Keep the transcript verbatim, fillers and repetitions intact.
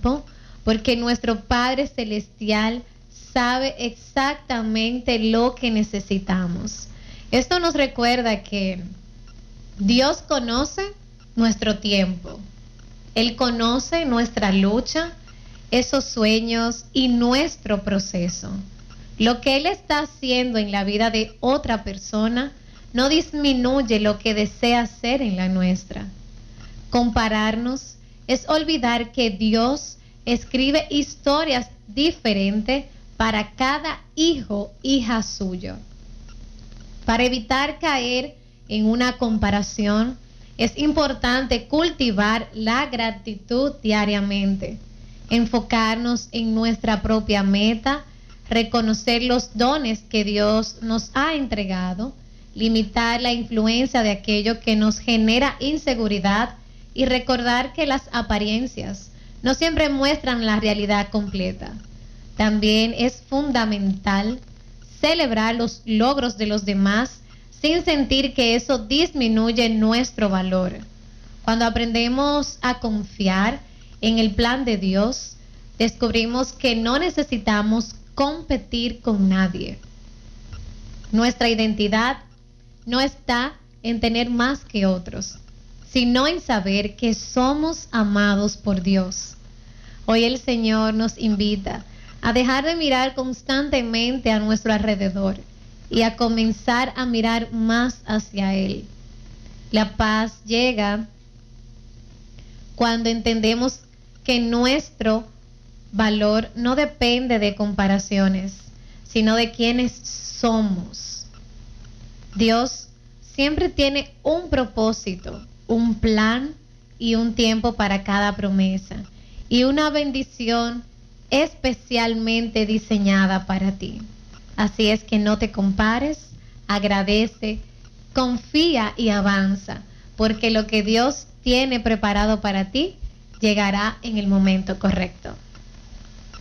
tiempo, porque nuestro Padre Celestial sabe exactamente lo que necesitamos. Esto nos recuerda que Dios conoce nuestro tiempo. Él conoce nuestra lucha, esos sueños y nuestro proceso. Lo que Él está haciendo en la vida de otra persona no disminuye lo que desea hacer en la nuestra. Compararnos es olvidar que Dios escribe historias diferentes para cada hijo, hija suyo. Para evitar caer en una comparación, es importante cultivar la gratitud diariamente, enfocarnos en nuestra propia meta, reconocer los dones que Dios nos ha entregado, limitar la influencia de aquello que nos genera inseguridad y recordar que las apariencias no siempre muestran la realidad completa. También es fundamental celebrar los logros de los demás sin sentir que eso disminuye nuestro valor. Cuando aprendemos a confiar en el plan de Dios, descubrimos que no necesitamos competir con nadie. Nuestra identidad no está en tener más que otros, sino en saber que somos amados por Dios. Hoy el Señor nos invita a dejar de mirar constantemente a nuestro alrededor y a comenzar a mirar más hacia Él. La paz llega cuando entendemos que nuestro valor no depende de comparaciones, sino de quienes somos. Dios siempre tiene un propósito, un plan y un tiempo para cada promesa y una bendición especialmente diseñada para ti. Así es que no te compares, agradece, confía y avanza, porque lo que Dios tiene preparado para ti llegará en el momento correcto.